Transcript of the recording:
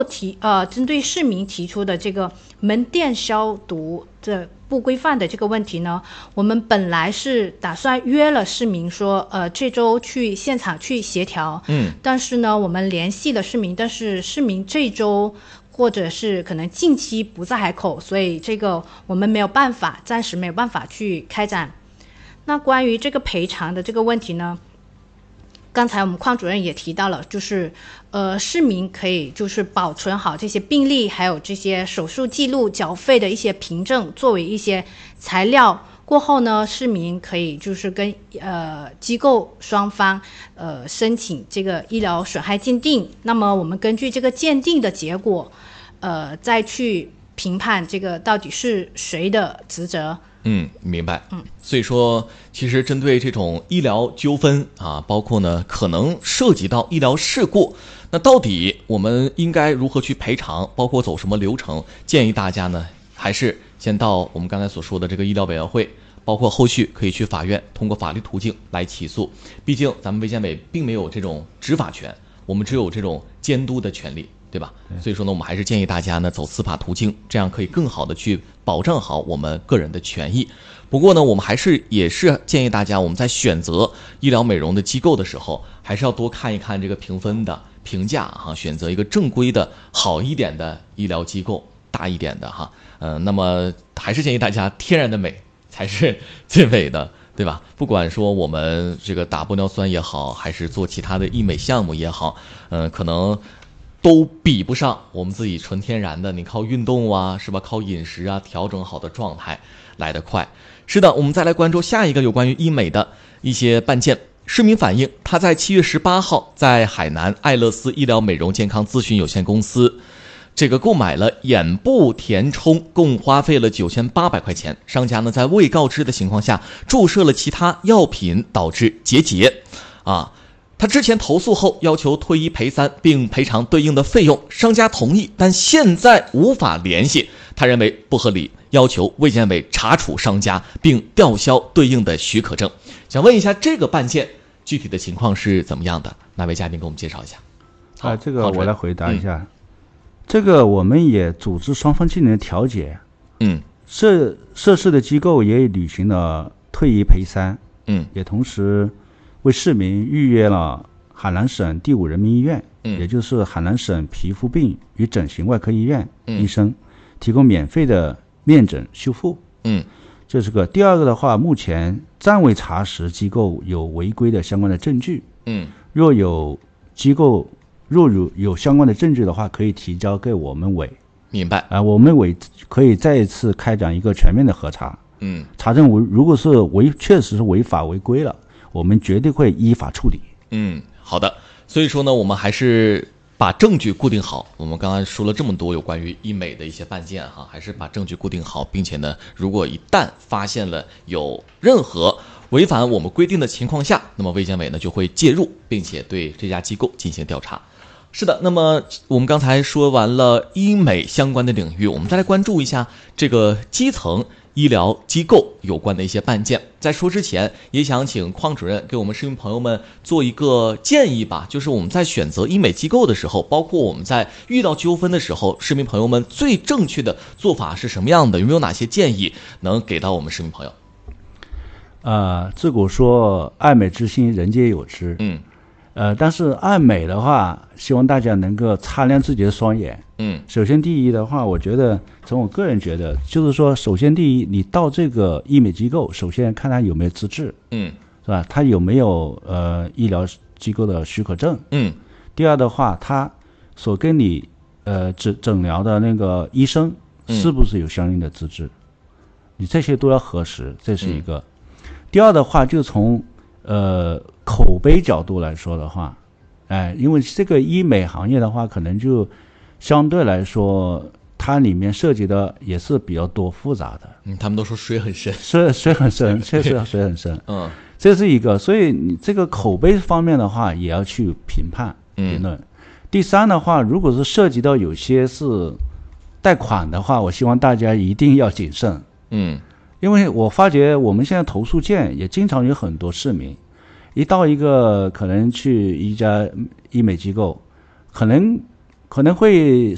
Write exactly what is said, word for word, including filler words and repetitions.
提呃，针对市民提出的这个门店消毒这不规范的这个问题呢，我们本来是打算约了市民说，呃，这周去现场去协调， 嗯， 但是呢，我们联系了市民，但是市民这周或者是可能近期不在海口，所以这个我们没有办法，暂时没有办法去开展。那关于这个赔偿的这个问题呢？刚才我们邝主任也提到了，就是呃，市民可以就是保存好这些病历，还有这些手术记录、缴费的一些凭证，作为一些材料。过后呢，市民可以就是跟呃机构双方呃申请这个医疗损害鉴定。那么我们根据这个鉴定的结果，呃，再去评判这个到底是谁的职责。 嗯，明白。 嗯， 所以说，其实针对这种医疗纠纷啊，包括呢可能涉及到医疗事故，那到底我们应该如何去赔偿，包括走什么流程？建议大家呢，还是先到我们刚才所说的这个医疗委员会，包括后续可以去法院，通过法律途径来起诉。毕竟咱们卫健委并没有这种执法权，我们只有这种监督的权利。对吧？所以说呢，我们还是建议大家呢走司法途径，这样可以更好的去保障好我们个人的权益。不过呢，我们还是也是建议大家，我们在选择医疗美容的机构的时候，还是要多看一看这个评分的评价哈，选择一个正规的好一点的医疗机构，大一点的哈。嗯、呃，那么还是建议大家，天然的美才是最美的。对吧？不管说我们这个打玻尿酸也好，还是做其他的医美项目也好，嗯、呃，可能都比不上我们自己纯天然的，你靠运动啊，是吧？靠饮食啊，调整好的状态来得快。是的，我们再来关注下一个有关于医美的一些办件。市民反映，他在七月十八号在海南爱乐丝医疗美容健康咨询有限公司，这个购买了眼部填充，共花费了九千八百块钱。商家呢在未告知的情况下注射了其他药品，导致结节，啊。他之前投诉后要求退一赔三，并赔偿对应的费用，商家同意，但现在无法联系，他认为不合理，要求卫健委查处商家并吊销对应的许可证。想问一下这个办件具体的情况是怎么样的？哪位嘉宾给我们介绍一下？ 啊，这个我来回答一下。嗯、这个我们也组织双方进行了调解， 嗯， 涉涉事的机构也履行了退一赔三， 嗯， 也同时为市民预约了海南省第五人民医院， 嗯， 也就是海南省皮肤病与整形外科医院医生，嗯、提供免费的面诊修复。 嗯， 这是个。第二个的话，目前暂未查实机构有违规的相关的证据。 嗯， 若有机构若有有相关的证据的话，可以提交给我们委。 明白。 啊、呃，我们委可以再一次开展一个全面的核查。 嗯， 查证违如果是违确实是违法违规了，我们绝对会依法处理。 嗯，好的。所以说呢，我们还是把证据固定好。我们刚刚说了这么多有关于医美的一些办件哈，还是把证据固定好，并且呢，如果一旦发现了有任何违反我们规定的情况下，那么卫健委呢就会介入，并且对这家机构进行调查。是的，那么我们刚才说完了医美相关的领域，我们再来关注一下这个基层医疗机构有关的一些办件。在说之前，也想请邝主任给我们市民朋友们做一个建议吧，就是我们在选择医美机构的时候，包括我们在遇到纠纷的时候，市民朋友们最正确的做法是什么样的？有没有哪些建议能给到我们市民朋友？ 呃，自古说爱美之心，人皆有之。 嗯。 呃，但是爱美的话，希望大家能够擦亮自己的双眼。 嗯， 首先第一的话，我觉得从我个人觉得，就是说，首先第一，你到这个医美机构，首先看他有没有资质， 嗯， 是吧？他有没有呃医疗机构的许可证？ 嗯。 第二的话，他所跟你呃诊诊疗的那个医生是不是有相应的资质？嗯、你这些都要核实，这是一个。嗯、第二的话，就从呃，口碑角度来说的话，哎，因为这个医美行业的话，可能就相对来说，它里面涉及的也是比较多复杂的。 嗯，他们都说水很深， 水水很深，确实水很深。 嗯， 这是一个，所以你这个口碑方面的话，也要去评判评论。嗯、第三的话，如果是涉及到有些是贷款的话，我希望大家一定要谨慎。 嗯。 因为我发觉我们现在投诉件也经常有很多市民，一到一个可能去一家医美机构，可能可能会